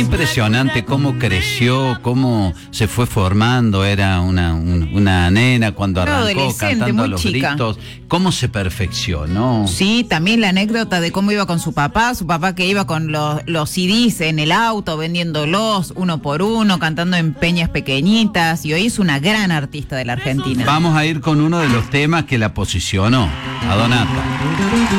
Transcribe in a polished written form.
Impresionante cómo creció, cómo se fue formando, era una nena cuando arrancó cantando a los gritos, cómo se perfeccionó. Sí, también la anécdota de cómo iba con su papá que iba con los CDs en el auto, vendiéndolos uno por uno, cantando en peñas pequeñitas, y hoy es una gran artista de la Argentina. Vamos a ir con uno de los temas que la posicionó, a Donata.